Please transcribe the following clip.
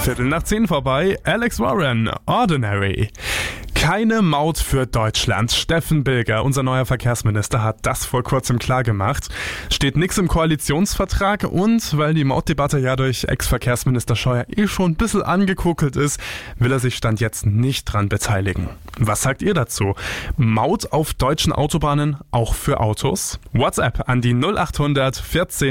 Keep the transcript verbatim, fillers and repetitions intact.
Viertel nach zehn vorbei, Alex Warren, Ordinary. Keine Maut für Deutschland. Steffen Bilger, unser neuer Verkehrsminister, hat das vor kurzem klargemacht. Steht nix im Koalitionsvertrag und weil die Mautdebatte ja durch Ex-Verkehrsminister Scheuer eh schon ein bisschen angekokelt ist, will er sich Stand jetzt nicht dran beteiligen. Was sagt ihr dazu? Maut auf deutschen Autobahnen auch für Autos? WhatsApp an die null acht hundert vierzehn